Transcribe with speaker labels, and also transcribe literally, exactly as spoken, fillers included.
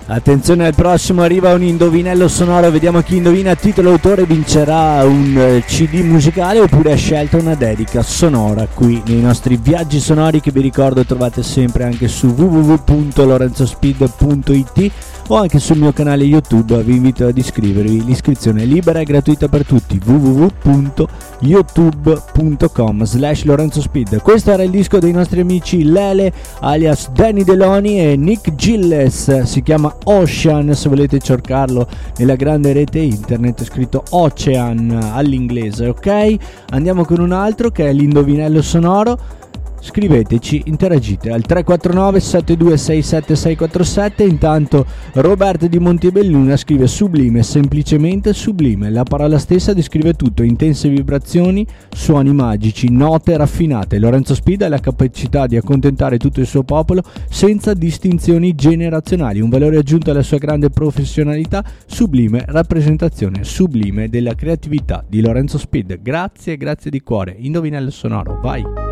Speaker 1: Attenzione, al prossimo arriva un indovinello sonoro, vediamo chi indovina titolo autore vincerà un C D musicale oppure ha scelto una dedica sonora qui nei nostri viaggi sonori, che vi ricordo trovate sempre anche su w w w punto lorenzospeed punto i t o anche sul mio canale YouTube. Vi invito ad iscrivervi, l'iscrizione è libera e gratuita per tutti, w w w punto youtube punto com slash lorenzospeed. Questo era il disco dei nostri amici Lele alias Danny Deloni e Nick Gilles, si chiama Ocean, se volete cercarlo nella grande rete internet è scritto Ocean all'inglese, ok? Andiamo con un altro che è l'indovinello sonoro. Scriveteci, interagite al tre quattro nove sette due sei sette sei quattro sette. Intanto Roberto di Montebelluna scrive sublime, semplicemente sublime. La parola stessa descrive tutto: intense vibrazioni, suoni magici, note raffinate. Lorenzo Speed ha la capacità di accontentare tutto il suo popolo senza distinzioni generazionali, un valore aggiunto alla sua grande professionalità, sublime rappresentazione, sublime della creatività di Lorenzo Speed. Grazie, grazie di cuore. Indovinello sonoro, vai!